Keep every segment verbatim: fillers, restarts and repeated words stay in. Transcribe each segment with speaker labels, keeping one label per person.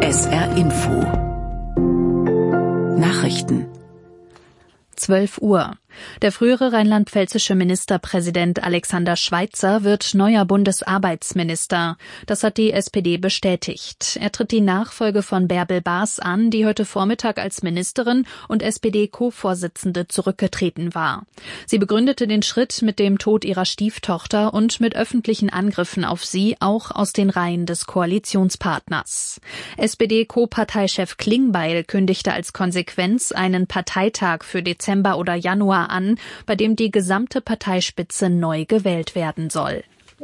Speaker 1: S R Info Nachrichten
Speaker 2: zwölf Uhr. Der frühere rheinland-pfälzische Ministerpräsident Alexander Schweitzer wird neuer Bundesarbeitsminister. Das hat die S P D bestätigt. Er tritt die Nachfolge von Bärbel Baas an, die heute Vormittag als Ministerin und S P D-Co-Vorsitzende zurückgetreten war. Sie begründete den Schritt mit dem Tod ihrer Stieftochter und mit öffentlichen Angriffen auf sie, auch aus den Reihen des Koalitionspartners. S P D-Co-Parteichef Klingbeil kündigte als Konsequenz einen Parteitag für Dezember oder Januar an, bei dem die gesamte Parteispitze neu gewählt werden soll.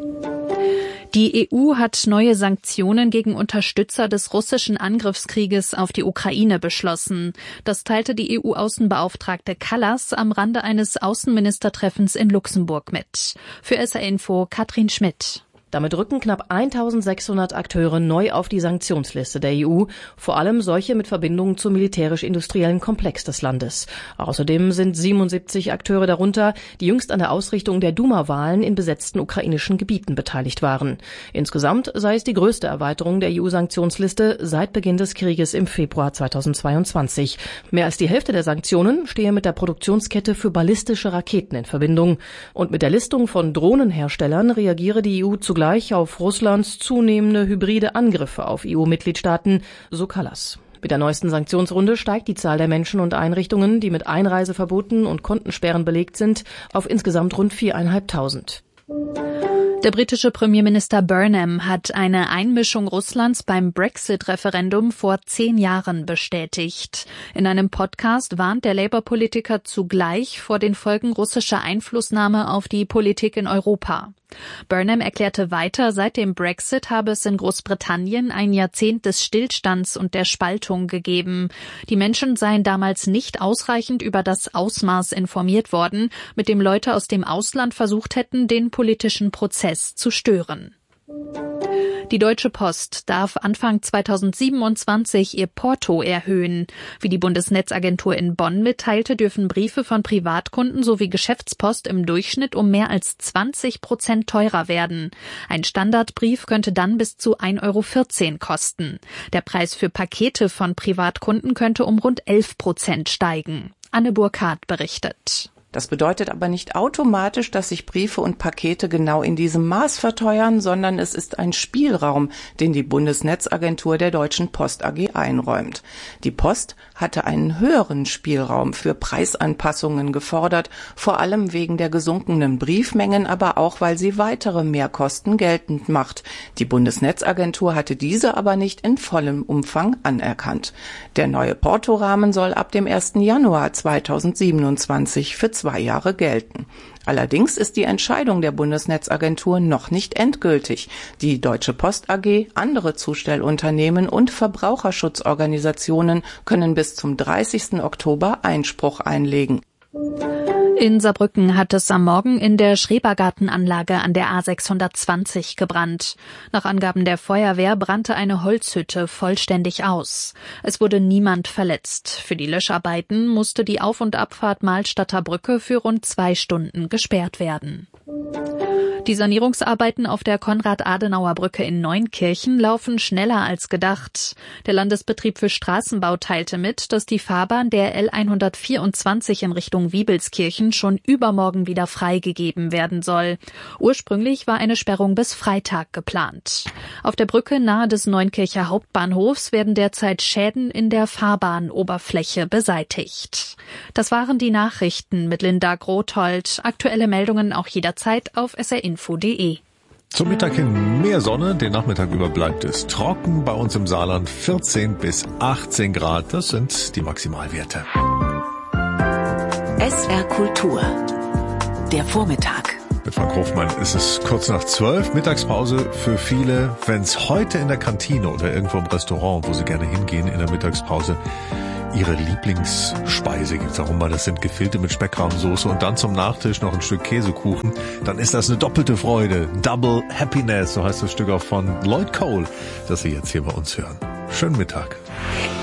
Speaker 2: Die E U hat neue Sanktionen gegen Unterstützer des russischen Angriffskrieges auf die Ukraine beschlossen. Das teilte die E U-Außenbeauftragte Kallas am Rande eines Außenministertreffens in Luxemburg mit. Für S R Info Katrin Schmidt.
Speaker 3: Damit rücken knapp eintausendsechshundert Akteure neu auf die Sanktionsliste der E U, vor allem solche mit Verbindungen zum militärisch-industriellen Komplex des Landes. Außerdem sind siebenundsiebzig Akteure darunter, die jüngst an der Ausrichtung der Duma-Wahlen in besetzten ukrainischen Gebieten beteiligt waren. Insgesamt sei es die größte Erweiterung der E U-Sanktionsliste seit Beginn des Krieges im Februar zweitausendzweiundzwanzig. Mehr als die Hälfte der Sanktionen stehe mit der Produktionskette für ballistische Raketen in Verbindung. Und mit der Listung von Drohnenherstellern reagiere die E U zugleich auf Russlands zunehmende hybride Angriffe auf E U-Mitgliedstaaten, so Kallas. Mit der neuesten Sanktionsrunde steigt die Zahl der Menschen und Einrichtungen, die mit Einreiseverboten und Kontensperren belegt sind, auf insgesamt rund viertausendfünfhundert.
Speaker 2: Der britische Premierminister Burnham hat eine Einmischung Russlands beim Brexit-Referendum vor zehn Jahren bestätigt. In einem Podcast warnt der Labour-Politiker zugleich vor den Folgen russischer Einflussnahme auf die Politik in Europa. Burnham erklärte weiter, seit dem Brexit habe es in Großbritannien ein Jahrzehnt des Stillstands und der Spaltung gegeben. Die Menschen seien damals nicht ausreichend über das Ausmaß informiert worden, mit dem Leute aus dem Ausland versucht hätten, den politischen Prozess zu stören. Die Deutsche Post darf Anfang zweitausendsiebenundzwanzig ihr Porto erhöhen. Wie die Bundesnetzagentur in Bonn mitteilte, dürfen Briefe von Privatkunden sowie Geschäftspost im Durchschnitt um mehr als zwanzig Prozent teurer werden. Ein Standardbrief könnte dann bis zu ein Euro vierzehn kosten. Der Preis für Pakete von Privatkunden könnte um rund elf Prozent steigen. Anne Burkhardt berichtet.
Speaker 4: Das bedeutet aber nicht automatisch, dass sich Briefe und Pakete genau in diesem Maß verteuern, sondern es ist ein Spielraum, den die Bundesnetzagentur der Deutschen Post A G einräumt. Die Post hatte einen höheren Spielraum für Preisanpassungen gefordert, vor allem wegen der gesunkenen Briefmengen, aber auch, weil sie weitere Mehrkosten geltend macht. Die Bundesnetzagentur hatte diese aber nicht in vollem Umfang anerkannt. Der neue Portorahmen soll ab dem ersten Januar zweitausendsiebenundzwanzig für zwei Jahre gelten. Allerdings ist die Entscheidung der Bundesnetzagentur noch nicht endgültig. Die Deutsche Post A G, andere Zustellunternehmen und Verbraucherschutzorganisationen können bis zum dreißigsten Oktober Einspruch einlegen.
Speaker 2: In Saarbrücken hat es am Morgen in der Schrebergartenanlage an der A sechshundertzwanzig gebrannt. Nach Angaben der Feuerwehr brannte eine Holzhütte vollständig aus. Es wurde niemand verletzt. Für die Löscharbeiten musste die Auf- und Abfahrt Mahlstadter Brücke für rund zwei Stunden gesperrt werden. Die Sanierungsarbeiten auf der Konrad-Adenauer-Brücke in Neunkirchen laufen schneller als gedacht. Der Landesbetrieb für Straßenbau teilte mit, dass die Fahrbahn der L hundertvierundzwanzig in Richtung Wiebelskirchen schon übermorgen wieder freigegeben werden soll. Ursprünglich war eine Sperrung bis Freitag geplant. Auf der Brücke nahe des Neunkircher Hauptbahnhofs werden derzeit Schäden in der Fahrbahnoberfläche beseitigt. Das waren die Nachrichten mit Linda Grothold. Aktuelle Meldungen auch jederzeit auf s r info punkt d e.
Speaker 5: Zum Mittag hin mehr Sonne, den Nachmittag über bleibt es trocken. Bei uns im Saarland vierzehn bis achtzehn Grad, das sind die Maximalwerte.
Speaker 1: S R Kultur, der Vormittag.
Speaker 5: Mit Frank Hofmann ist es kurz nach zwölf, Mittagspause für viele. Wenn es heute in der Kantine oder irgendwo im Restaurant, wo sie gerne hingehen in der Mittagspause, ihre Lieblingsspeise gibt, warum mal, das sind Gefilte mit Speckrahmsoße und dann zum Nachtisch noch ein Stück Käsekuchen, dann ist das eine doppelte Freude. Double Happiness, so heißt das Stück auch von Lloyd Cole, das Sie jetzt hier bei uns hören. Schönen Mittag.